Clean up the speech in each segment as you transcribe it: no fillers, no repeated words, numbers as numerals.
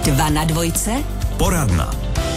2 na 2. Poradna.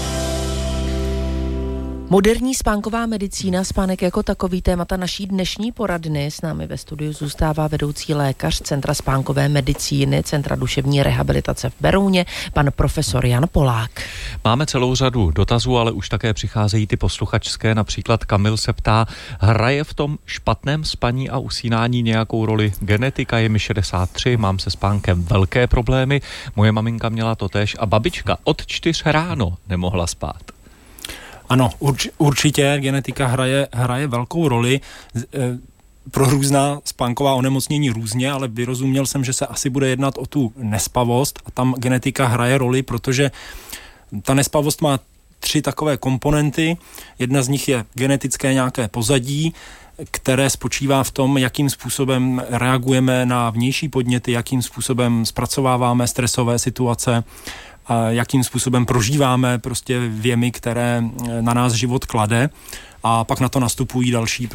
Moderní spánková medicína, spánek jako takový, témata naší dnešní poradny. S námi ve studiu zůstává vedoucí lékař Centra spánkové medicíny, Centra duševní rehabilitace v Berouně, pan profesor Jan Polák. Máme celou řadu dotazů, ale už také přicházejí ty posluchačské. Například Kamil se ptá, hraje v tom špatném spaní a usínání nějakou roli genetika? Je mi 63, mám se spánkem velké problémy. Moje maminka měla totéž a babička od 4 ráno nemohla spát. Ano, určitě genetika hraje velkou roli pro různá spánková onemocnění různě, ale vyrozuměl jsem, že se asi bude jednat o tu nespavost a tam genetika hraje roli, protože ta nespavost má 3 takové komponenty. Jedna z nich je genetické nějaké pozadí, které spočívá v tom, jakým způsobem reagujeme na vnější podněty, jakým způsobem zpracováváme stresové situace, a jakým způsobem prožíváme prostě věmy, které na nás život klade, a pak na to nastupují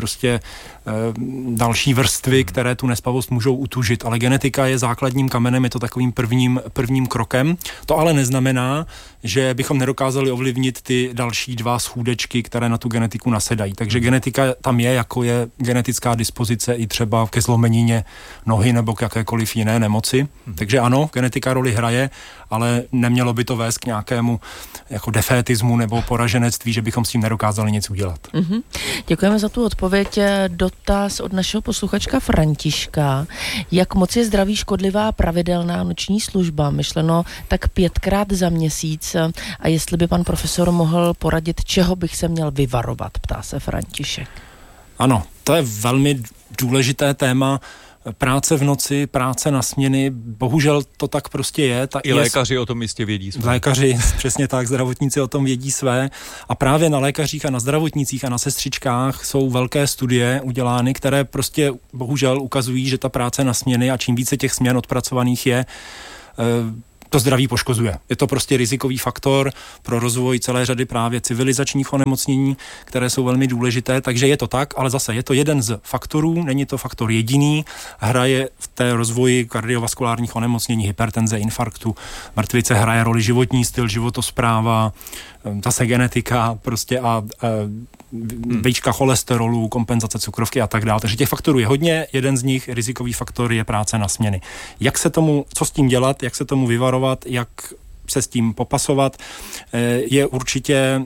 další vrstvy, které tu nespavost můžou utužit. Ale genetika je základním kamenem, je to takovým prvním krokem. To ale neznamená, že bychom nedokázali ovlivnit ty další 2 schůdečky, které na tu genetiku nasedají. Takže genetika tam je, jako je genetická dispozice i třeba ke zlomenině nohy nebo k jakékoliv jiné nemoci. Takže ano, genetika roli hraje, ale nemělo by to vést k nějakému jako defétismu nebo poraženectví, že bychom s tím nedokázali nic udělat. Mm-hmm. Děkujeme za tu odpověď. Dotaz od našeho posluchačka Františka. Jak moc je zdraví škodlivá pravidelná noční služba? Myšleno tak 5krát za měsíc. A jestli by pan profesor mohl poradit, čeho bych se měl vyvarovat, ptá se František. Ano, to je velmi důležité téma. Práce v noci, práce na směny, bohužel to tak prostě je. I lékaři o tom jistě vědí své. Lékaři, přesně tak, zdravotníci o tom vědí své. A právě na lékařích a na zdravotnících a na sestřičkách jsou velké studie udělány, které prostě bohužel ukazují, že ta práce na směny a čím více těch směn odpracovaných je, to zdraví poškozuje. Je to prostě rizikový faktor pro rozvoj celé řady právě civilizačních onemocnění, které jsou velmi důležité, takže je to tak, ale zase je to jeden z faktorů, není to faktor jediný, hraje v té rozvoji kardiovaskulárních onemocnění, hypertenze, infarktu, mrtvice, hraje roli životní styl, životospráva, zase genetika prostě a výška cholesterolu, kompenzace cukrovky a tak dále. Takže těch faktorů je hodně, jeden z nich, rizikový faktor, je práce na směny. Co s tím dělat, jak se tomu vyvarovat, jak se s tím popasovat, je určitě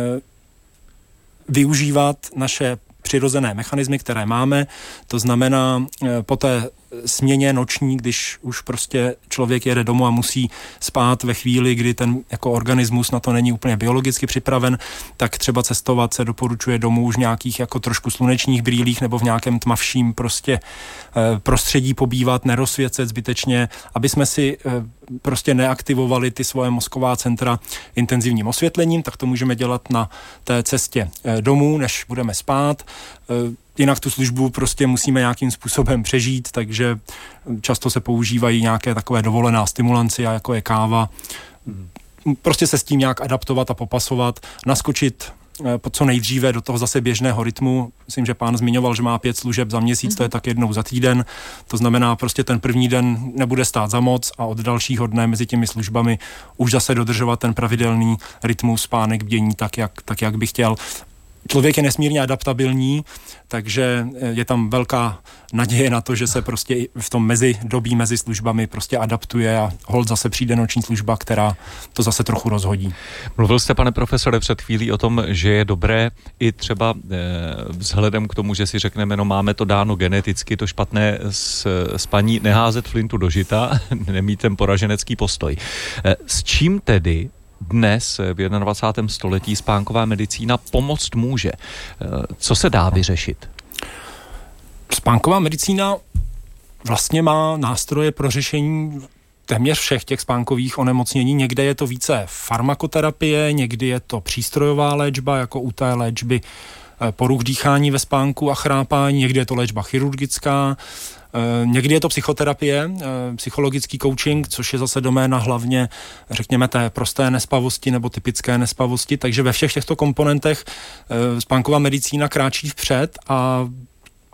využívat naše přirozené mechanismy, které máme, to znamená po té směně noční, když už prostě člověk jede domů a musí spát ve chvíli, kdy ten jako organismus na to není úplně biologicky připraven, tak třeba cestovat se doporučuje domů už v nějakých jako trošku slunečních brýlích nebo v nějakém tmavším prostě prostředí pobývat, nerozsvěcet zbytečně, aby jsme si prostě neaktivovali ty svoje mozková centra intenzivním osvětlením, tak to můžeme dělat na té cestě domů, než budeme spát. Jinak tu službu prostě musíme nějakým způsobem přežít, takže často se používají nějaké takové dovolená stimulanci, jako je káva. Prostě se s tím nějak adaptovat a popasovat, naskočit co nejdříve do toho zase běžného rytmu. Myslím, že pán zmiňoval, že má 5 služeb za měsíc, to je tak jednou za týden. To znamená, prostě ten první den nebude stát za moc a od dalšího dne mezi těmi službami už zase dodržovat ten pravidelný rytmus, spánek, bdění, tak jak by chtěl. Člověk je nesmírně adaptabilní, takže je tam velká naděje na to, že se prostě v tom mezidobí mezi službami prostě adaptuje a holt zase přijde noční služba, která to zase trochu rozhodí. Mluvil jste, pane profesore, před chvílí o tom, že je dobré i třeba vzhledem k tomu, že si řekneme, no máme to dáno geneticky, to špatné spaní, neházet flintu do žita, nemít ten poraženecký postoj. S čím tedy dnes v 21. století spánková medicína pomoct může? Co se dá vyřešit? Spánková medicína vlastně má nástroje pro řešení téměř všech těch spánkových onemocnění. Někde je to více farmakoterapie, někdy je to přístrojová léčba, jako u té léčby poruch dýchání ve spánku a chrápání, někdy je to léčba chirurgická, někdy je to psychoterapie, psychologický coaching, což je zase doména hlavně, řekněme, té prosté nespavosti nebo typické nespavosti, takže ve všech těchto komponentech spánková medicína kráčí vpřed a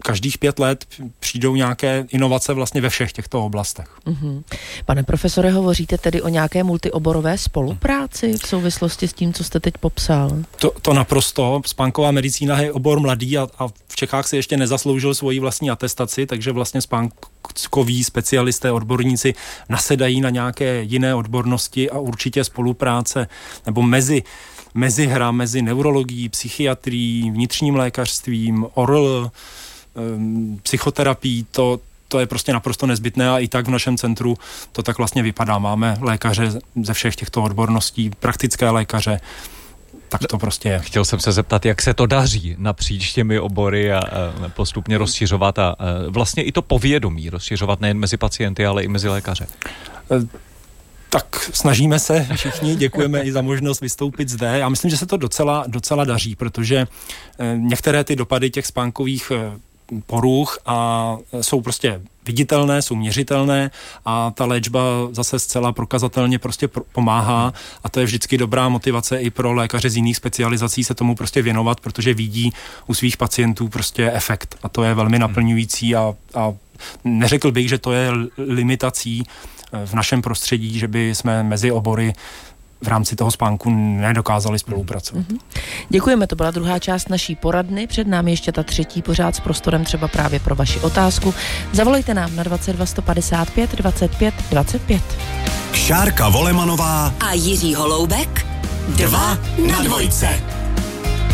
každých 5 let přijdou nějaké inovace vlastně ve všech těchto oblastech. Pane profesore, hovoříte tedy o nějaké multioborové spolupráci v souvislosti s tím, co jste teď popsal? To naprosto. Spánková medicína je obor mladý a v Čechách si ještě nezasloužil svoji vlastní atestaci, takže vlastně spánkoví specialisté, odborníci nasedají na nějaké jiné odbornosti a určitě spolupráce nebo mezihra mezi neurologií, psychiatrií, vnitřním lékařstvím, ORL, psychoterapií, to je prostě naprosto nezbytné a i tak v našem centru to tak vlastně vypadá. Máme lékaře ze všech těchto odborností, praktické lékaře, tak to prostě je. Chtěl jsem se zeptat, jak se to daří napříč těmi obory a postupně rozšiřovat a vlastně i to povědomí rozšiřovat nejen mezi pacienty, ale i mezi lékaře. Tak snažíme se všichni, děkujeme i za možnost vystoupit zde. Já myslím, že se to docela daří, protože některé ty dopady těch spánkových poruch a jsou prostě viditelné, jsou měřitelné a ta léčba zase zcela prokazatelně prostě pomáhá a to je vždycky dobrá motivace i pro lékaře z jiných specializací se tomu prostě věnovat, protože vidí u svých pacientů prostě efekt a to je velmi naplňující a neřekl bych, že to je limitací v našem prostředí, že by jsme mezi obory v rámci toho spánku nedokázali spolupracovat. Děkujeme, to byla druhá část naší poradny. Před námi ještě ta třetí, pořád s prostorem třeba právě pro vaši otázku. Zavolejte nám na 22 155 25 25. Šárka Volemanová a Jiří Holoubek 2 na dvojce.